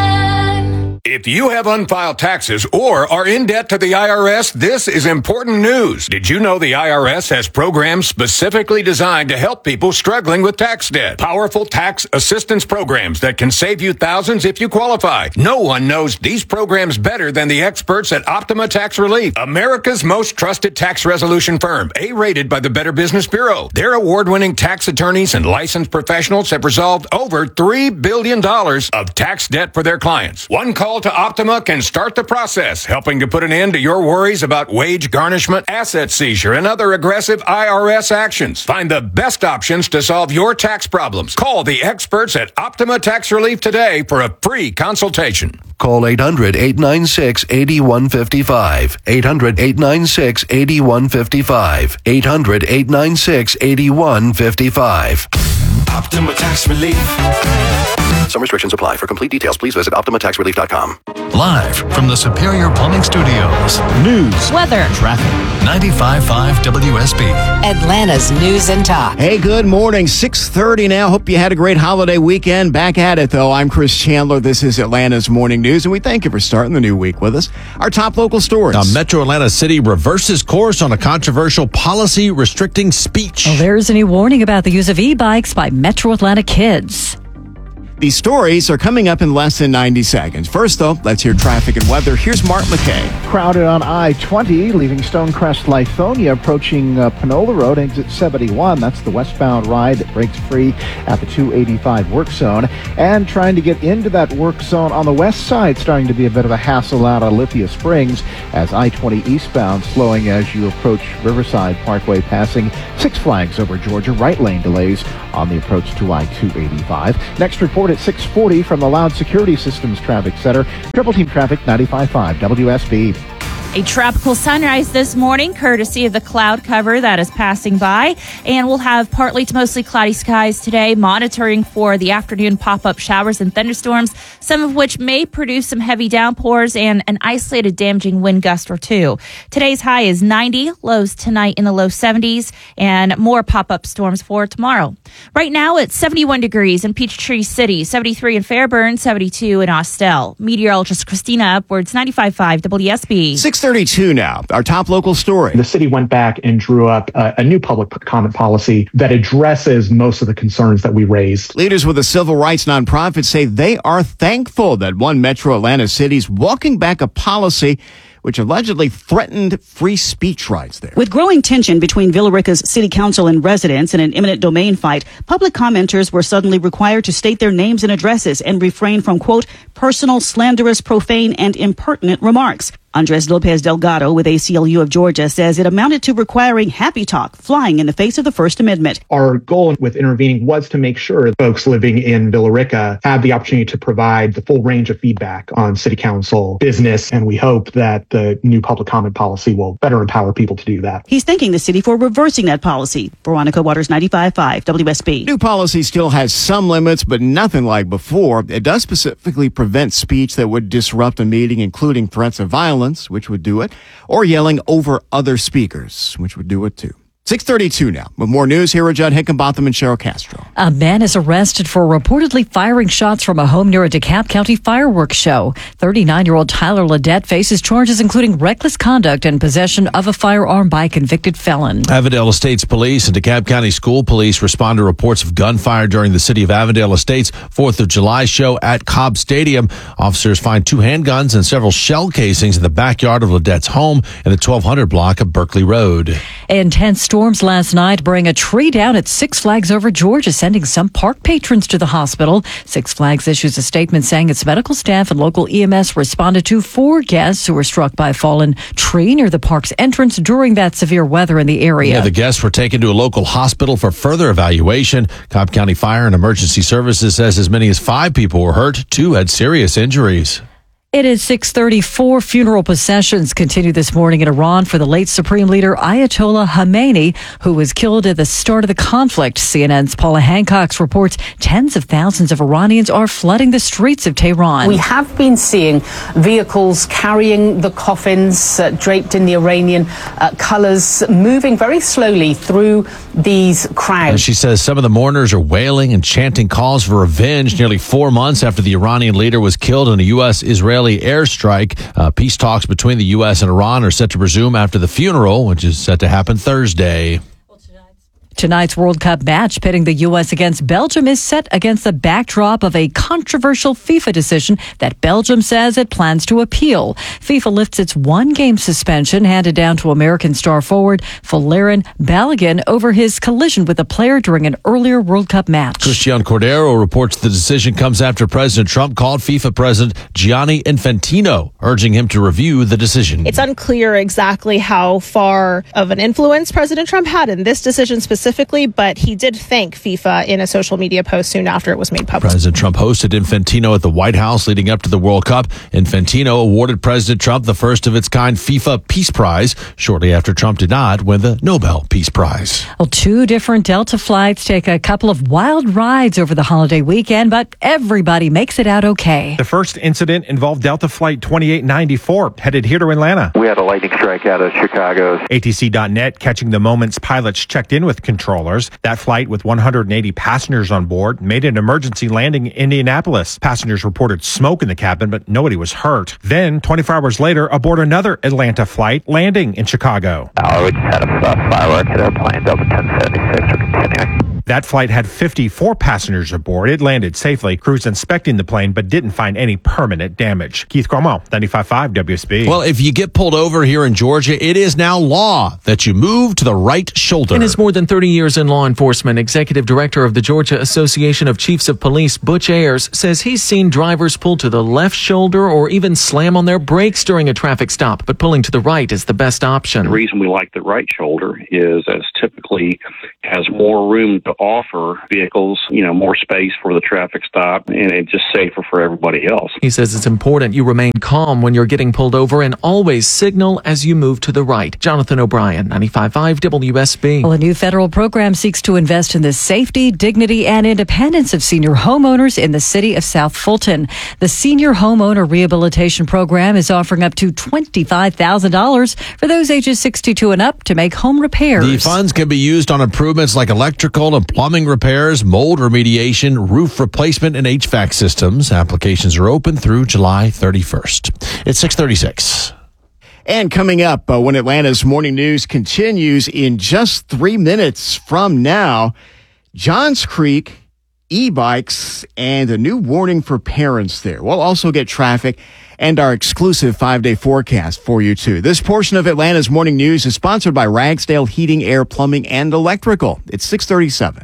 If you have unfiled taxes or are in debt to the IRS, this is important news. Did you know the IRS has programs specifically designed to help people struggling with tax debt? Powerful tax assistance programs that can save you thousands if you qualify. No one knows these programs better than the experts at Optima Tax Relief, America's most trusted tax resolution firm, A-rated by the Better Business Bureau. Their award-winning tax attorneys and licensed professionals have resolved over $3 billion of tax debt for their clients. One call to Optima can start the process, helping to put an end to your worries about wage garnishment, asset seizure, and other aggressive IRS actions. Find the best options to solve your tax problems. Call the experts at Optima Tax Relief today for a free consultation. Call 800-896-8155. 800-896-8155. 800-896-8155. Optima Tax Relief. Some restrictions apply. For complete details, please visit OptimaTaxRelief.com. Live from the Superior Plumbing Studios. News, weather, traffic. 95.5 WSB. Atlanta's News and Talk. Hey, good morning. 6:30 now. Hope you had a great holiday weekend. Back at it, though. I'm Chris Chandler. This is Atlanta's Morning News, and we thank you for starting the new week with us. Our top local stories. Now, Metro Atlanta City reverses course on a controversial policy restricting speech. Well, there's a new warning about the use of e-bikes by Metro Atlanta kids. These stories are coming up in less than 90 seconds. First, though, let's hear traffic and weather. Here's Mark McKay. Crowded on I-20, leaving Stonecrest, Lithonia, approaching Panola Road, exit 71. That's the westbound ride that breaks free at the 285 work zone. And trying to get into that work zone on the west side, starting to be a bit of a hassle out of Lithia Springs, as I-20 eastbound slowing as you approach Riverside Parkway, passing Six Flags over Georgia. Right lane delays on the approach to I-285. Next report at 6:40 from the Loud Security Systems Traffic Center. Triple Team Traffic, 95.5 WSB. A tropical sunrise this morning, courtesy of the cloud cover that is passing by. And we'll have partly to mostly cloudy skies today, monitoring for the afternoon pop-up showers and thunderstorms, some of which may produce some heavy downpours and an isolated damaging wind gust or two. Today's high is 90, lows tonight in the low 70s, and more pop-up storms for tomorrow. Right now, it's 71 degrees in Peachtree City, 73 in Fairburn, 72 in Austell. Meteorologist Christina Upwards, 95.5 WSB. 6:32 now. Our top local story. The city went back and drew up a new public comment policy that addresses most of the concerns that we raised. Leaders with a civil rights nonprofit say they are thankful that one Metro Atlanta city's walking back a policy which allegedly threatened free speech rights there. With growing tension between Villa Rica's city council and residents in an eminent domain fight, public commenters were suddenly required to state their names and addresses and refrain from, quote, personal, slanderous, profane, and impertinent remarks. Andres Lopez Delgado with ACLU of Georgia says it amounted to requiring happy talk, flying in the face of the First Amendment. Our goal with intervening was to make sure folks living in Villa Rica had the opportunity to provide the full range of feedback on city council business, and we hope that the new public comment policy will better empower people to do that. He's thanking the city for reversing that policy. Veronica Waters, 95.5 WSB. New policy still has some limits, but nothing like before. It does specifically prevent speech that would disrupt a meeting, including threats of violence, which would do it, or yelling over other speakers, which would do it too. 6:32 now. With more news, here are Judd Hickenbotham and Cheryl Castro. A man is arrested for reportedly firing shots from a home near a DeKalb County fireworks show. 39-year-old Tyler Ledette faces charges including reckless conduct and possession of a firearm by a convicted felon. Avondale Estates Police and DeKalb County School Police responded to reports of gunfire during the city of Avondale Estates 4th of July show at Cobb Stadium. Officers find 2 handguns and several shell casings in the backyard of Ledette's home in the 1200 block of Berkeley Road. Intense storms last night bring a tree down at Six Flags over Georgia, sending some park patrons to the hospital. Six Flags issues a statement saying its medical staff and local EMS responded to 4 guests who were struck by a fallen tree near the park's entrance during that severe weather in the area. Yeah, the guests were taken to a local hospital for further evaluation. Cobb County Fire and Emergency Services says as many as 5 people were hurt. 2 had serious injuries. It is 6:34. Funeral processions continue this morning in Iran for the late Supreme Leader Ayatollah Khamenei, who was killed at the start of the conflict. CNN's Paula Hancock reports tens of thousands of Iranians are flooding the streets of Tehran. We have been seeing vehicles carrying the coffins draped in the Iranian colors, moving very slowly through these crowds. And she says some of the mourners are wailing and chanting calls for revenge nearly 4 months after the Iranian leader was killed in a U.S.-Israeli airstrike. Peace talks between the U.S. and Iran are set to resume after the funeral, which is set to happen Thursday. Tonight's World Cup match pitting the U.S. against Belgium is set against the backdrop of a controversial FIFA decision that Belgium says it plans to appeal. FIFA lifts its one-game suspension handed down to American star forward Valérien Balogun over his collision with a player during an earlier World Cup match. Christian Cordero reports the decision comes after President Trump called FIFA President Gianni Infantino, urging him to review the decision. It's unclear exactly how far of an influence President Trump had in this decision specifically, but he did thank FIFA in a social media post soon after it was made public. President Trump hosted Infantino at the White House leading up to the World Cup. Infantino awarded President Trump the first of its kind FIFA Peace Prize shortly after Trump did not win the Nobel Peace Prize. Well, 2 different Delta flights take a couple of wild rides over the holiday weekend, but everybody makes it out okay. The first incident involved Delta Flight 2894 headed here to Atlanta. We had a lightning strike out of Chicago. ATC.net catching the moments pilots checked in with controllers. That flight with 180 passengers on board made an emergency landing in Indianapolis. Passengers reported smoke in the cabin, but nobody was hurt. Then, 24 hours later, aboard another Atlanta flight landing in Chicago. We just had a firework hit our plane, Delta 1076. We're continuing. That flight had 54 passengers aboard. It landed safely. Crews inspecting the plane, but didn't find any permanent damage. Keith Cuomo, 95.5 WSB. Well, if you get pulled over here in Georgia, it is now law that you move to the right shoulder. In his more than 30 years in law enforcement, Executive Director of the Georgia Association of Chiefs of Police, Butch Ayers, says he's seen drivers pull to the left shoulder or even slam on their brakes during a traffic stop, but pulling to the right is the best option. The reason we like the right shoulder is as typically has more room to offer vehicles, more space for the traffic stop, and it's just safer for everybody else. He says it's important you remain calm when you're getting pulled over and always signal as you move to the right. Jonathan O'Brien, 95.5 WSB. Well, a new federal program seeks to invest in the safety, dignity, and independence of senior homeowners in the city of South Fulton. The Senior Homeowner Rehabilitation Program is offering up to $25,000 for those ages 62 and up to make home repairs. The funds can be used on improvements like electrical and plumbing repairs, mold remediation, roof replacement, and HVAC systems. Applications are open through July 31st. It's 6:36. And coming up, when Atlanta's morning news continues in just 3 minutes from now, Johns Creek, e-bikes, and a new warning for parents there. We'll also get traffic and our exclusive 5-day forecast for you, too. This portion of Atlanta's morning news is sponsored by Ragsdale Heating, Air, Plumbing, and Electrical. It's 6:37.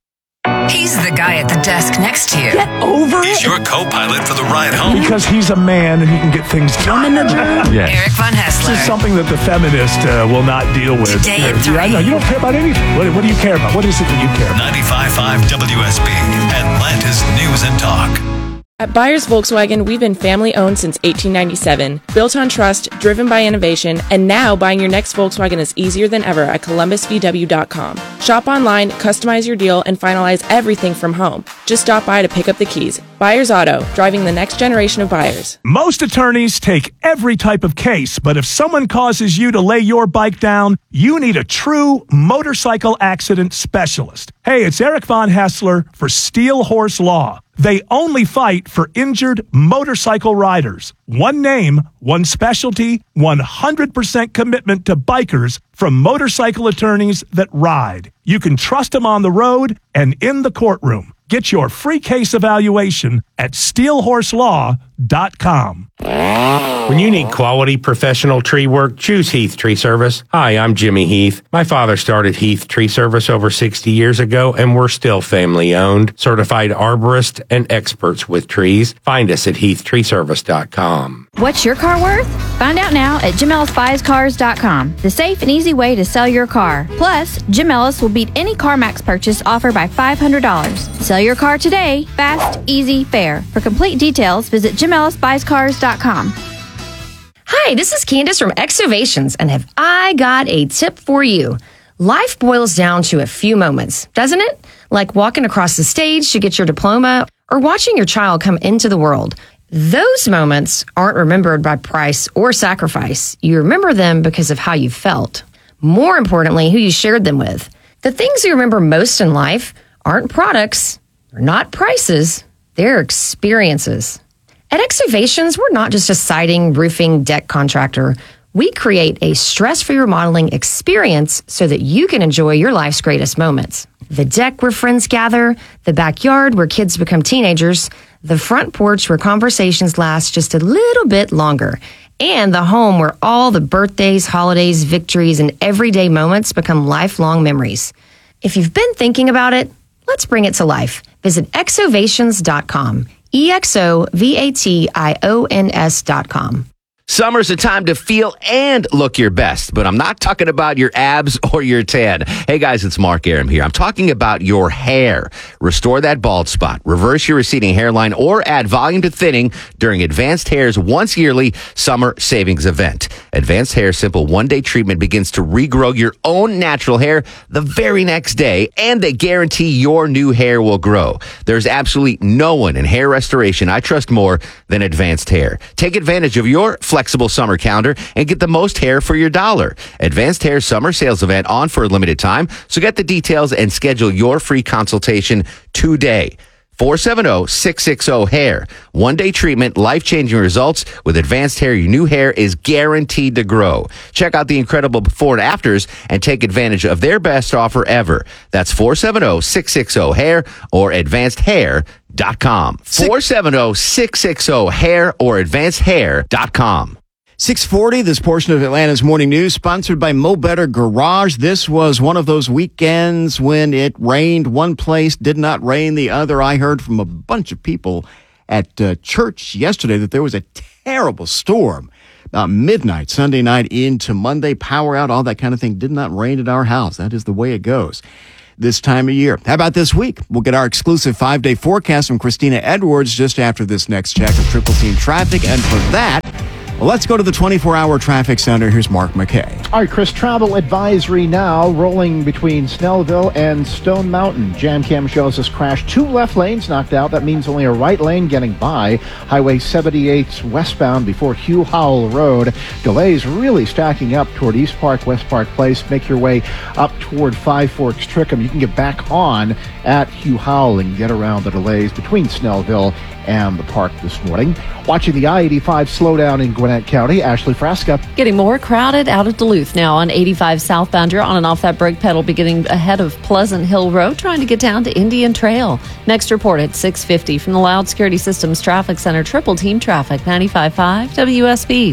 He's the guy at the desk next to you. Get over He's your co-pilot for the ride home. Because he's a man and he can get things done. Yes. Eric Von Hessler. This is something that the feminist will not deal with. Today at 3. I know, you don't care about anything. What do you care about? What is it that you care about? 95.5 WSB, Atlanta's News and Talk. At Byers Volkswagen, we've been family-owned since 1897, built on trust, driven by innovation, and now buying your next Volkswagen is easier than ever at columbusvw.com. Shop online, customize your deal, and finalize everything from home. Just stop by to pick up the keys. Byers Auto, driving the next generation of buyers. Most attorneys take every type of case, but if someone causes you to lay your bike down, you need a true motorcycle accident specialist. Hey, it's Eric Von Hessler for Steel Horse Law. They only fight for injured motorcycle riders. One name, one specialty, 100% commitment to bikers from motorcycle attorneys that ride. You can trust them on the road and in the courtroom. Get your free case evaluation at steelhorselaw.com. When you need quality professional tree work, choose Heath Tree Service. Hi, I'm Jimmy Heath. My father started Heath Tree Service over 60 years ago, and we're still family owned. Certified arborists and experts with trees. Find us at heathtreeservice.com. What's your car worth? Find out now at JimEllisBuysCars.com, the safe and easy way to sell your car. Plus, Jim Ellis will beat any CarMax purchase offer by $500. Sell your car today, fast, easy, fair. For complete details, visit JimEllisBuysCars.com. Hi, this is Candace from Exovations, and have I got a tip for you. Life boils down to a few moments, doesn't it? Like walking across the stage to get your diploma or watching your child come into the world. Those moments aren't remembered by price or sacrifice. You remember them because of how you felt. More importantly, who you shared them with. The things you remember most in life aren't products, they're not prices, they're experiences. At Exovations, we're not just a siding, roofing, deck contractor. We create a stress-free remodeling experience so that you can enjoy your life's greatest moments. The deck where friends gather, the backyard where kids become teenagers, the front porch where conversations last just a little bit longer, and the home where all the birthdays, holidays, victories, and everyday moments become lifelong memories. If you've been thinking about it, let's bring it to life. Visit exovations.com. EXOVATIONS.com. Summer's a time to feel and look your best, but I'm not talking about your abs or your tan. Hey guys, it's Mark Aram here. I'm talking about your hair. Restore that bald spot, reverse your receding hairline, or add volume to thinning during Advanced Hair's once yearly summer savings event. Advanced Hair's simple one-day treatment begins to regrow your own natural hair the very next day, and they guarantee your new hair will grow. There's absolutely no one in hair restoration I trust more than Advanced Hair. Take advantage of your flexible summer calendar and get the most hair for your dollar. Advanced Hair summer sales event on for a limited time, so get the details and schedule your free consultation today. 470-660-HAIR. One-day treatment, life-changing results. With Advanced Hair, your new hair is guaranteed to grow. Check out the incredible before and afters and take advantage of their best offer ever. That's 470-660-HAIR or advancedhair.com. 470-660-HAIR or advancedhair.com. 640, this portion of Atlanta's Morning News, sponsored by Mo Better Garage. This was one of those weekends when it rained one place, did not rain the other. I heard from a bunch of people at church yesterday that there was a terrible storm. Midnight, Sunday night into Monday, power out, all that kind of thing. Did not rain at our house. That is the way it goes this time of year. How about this week? We'll get our exclusive 5-day forecast from Christina Edwards just after this next check of Triple Team traffic. And for that, let's go to the 24-hour traffic center. Here's Mark McKay. All right, Chris, travel advisory now rolling between Snellville and Stone Mountain. Jam cam shows us crash. 2 left lanes knocked out. That means only a right lane getting by. Highway 78 westbound before Hugh Howell Road. Delays really stacking up toward East Park, West Park Place. Make your way up toward Five Forks, Trickham. You can get back on at Hugh Howell and get around the delays between Snellville and the park this morning. Watching the I-85 slowdown in Gwinnett County, Ashley Frasca. Getting more crowded out of Duluth now on 85 southbound. You're on and off that brake pedal beginning ahead of Pleasant Hill Road, trying to get down to Indian Trail. Next report at 6:50 from the Loud Security Systems Traffic Center. Triple Team Traffic, 95.5 WSB.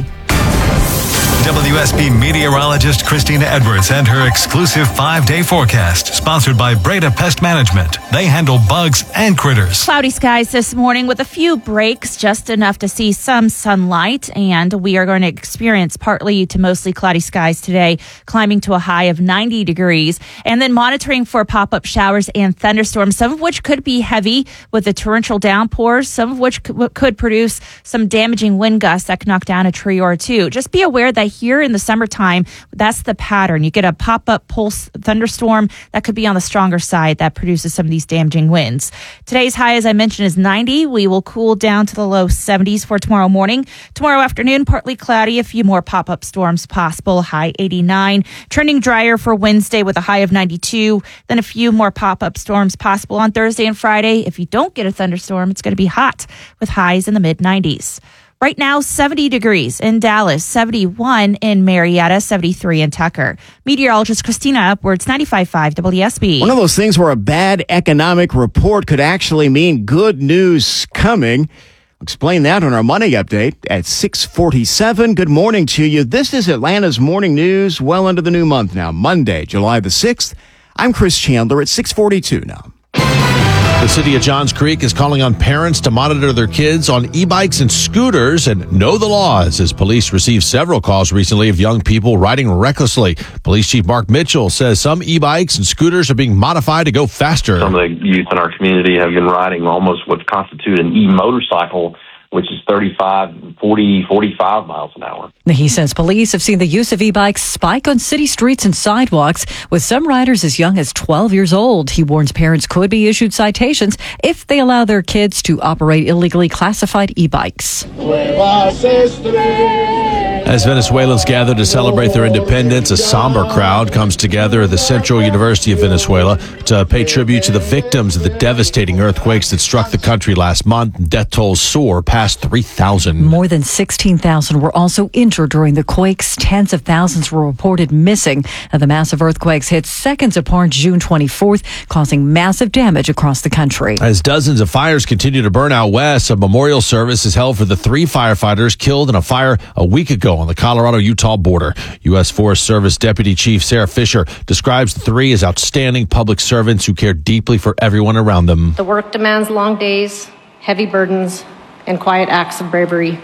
WSB meteorologist Christina Edwards and her exclusive 5-day forecast, sponsored by Breda Pest Management. They handle bugs and critters. Cloudy skies this morning with a few breaks, just enough to see some sunlight, and we are going to experience partly to mostly cloudy skies today, climbing to a high of 90 degrees, and then monitoring for pop-up showers and thunderstorms, some of which could be heavy with the torrential downpours, some of which could produce some damaging wind gusts that could knock down a tree or two. Just be aware that here in the summertime, that's the pattern. You get a pop-up pulse thunderstorm that could be on the stronger side that produces some of these damaging winds. Today's high, as I mentioned, is 90. We will cool down to the low 70s for tomorrow morning. Tomorrow afternoon, partly cloudy, a few more pop-up storms possible, high 89. Trending drier for Wednesday with a high of 92. Then a few more pop-up storms possible on Thursday and Friday. If you don't get a thunderstorm, it's going to be hot with highs in the mid-90s. Right now, 70 degrees in Dallas, 71 in Marietta, 73 in Tucker. Meteorologist Christina Edwards, 95.5 WSB. One of those things where a bad economic report could actually mean good news coming. Explain that on our Money Update at 6:47. Good morning to you. This is Atlanta's Morning News, well into the new month now, Monday, July the 6th. I'm Chris Chandler at 6:42 now. The city of Johns Creek is calling on parents to monitor their kids on e-bikes and scooters and know the laws, as police received several calls recently of young people riding recklessly. Police Chief Mark Mitchell says some e-bikes and scooters are being modified to go faster. Some of the youth in our community have been riding almost what constitutes an e-motorcycle, which is 35, 40, 45 miles an hour. He says police have seen the use of e-bikes spike on city streets and sidewalks, with some riders as young as 12 years old. He warns parents could be issued citations if they allow their kids to operate illegally classified e-bikes. As Venezuelans gather to celebrate their independence, a somber crowd comes together at the Central University of Venezuela to pay tribute to the victims of the devastating earthquakes that struck the country last month. Death tolls soar past 3,000. More than 16,000 were also injured during the quakes. Tens of thousands were reported missing. The massive earthquakes hit seconds apart June 24th, causing massive damage across the country. As dozens of fires continue to burn out west, a memorial service is held for the 3 firefighters killed in a fire a week ago on the Colorado-Utah border. U.S. Forest Service Deputy Chief Sarah Fisher describes the 3 as outstanding public servants who care deeply for everyone around them. The work demands long days, heavy burdens, and quiet acts of bravery.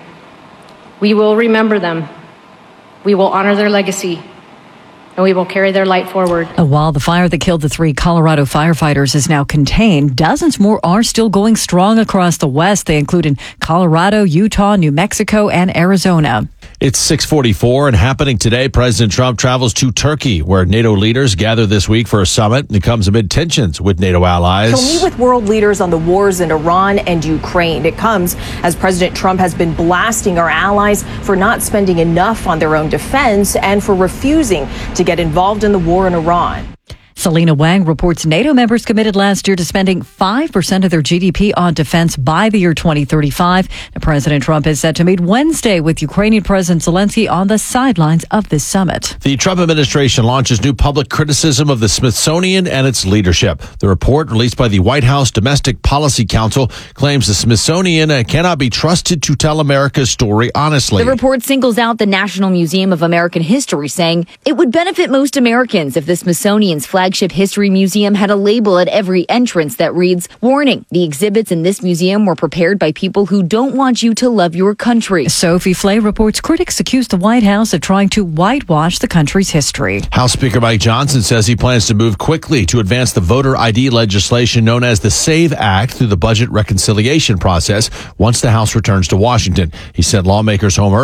We will remember them. We will honor their legacy, and we will carry their light forward. While the fire that killed the 3 Colorado firefighters is now contained, dozens more are still going strong across the West. They include in Colorado, Utah, New Mexico, and Arizona. It's 6:44 and happening today. President Trump travels to Turkey, where NATO leaders gather this week for a summit. It comes amid tensions with NATO allies. He'll meet with world leaders on the wars in Iran and Ukraine. It comes as President Trump has been blasting our allies for not spending enough on their own defense and for refusing to get involved in the war in Iran. Selena Wang reports NATO members committed last year to spending 5% of their GDP on defense by the year 2035. Now, President Trump is set to meet Wednesday with Ukrainian President Zelensky on the sidelines of this summit. The Trump administration launches new public criticism of the Smithsonian and its leadership. The report released by the White House Domestic Policy Council claims the Smithsonian cannot be trusted to tell America's story honestly. The report singles out the National Museum of American History, saying it would benefit most Americans if the Smithsonian's flagship history museum had a label at every entrance that reads, "Warning, the exhibits in this museum were prepared by people who don't want you to love your country." Sophie Flay reports critics accuse the White House of trying to whitewash the country's history. House Speaker Mike Johnson says he plans to move quickly to advance the voter ID legislation known as the SAVE Act through the budget reconciliation process once the House returns to Washington. He sent lawmakers home early